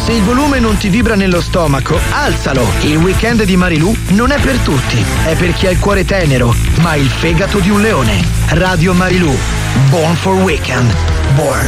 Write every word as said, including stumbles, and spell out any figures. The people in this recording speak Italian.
Se il volume non ti vibra nello stomaco, alzalo. Il weekend di Marilù non è per tutti. È per chi ha il cuore tenero, ma il fegato di un leone. Radio Marilù. Born for Weekend. Born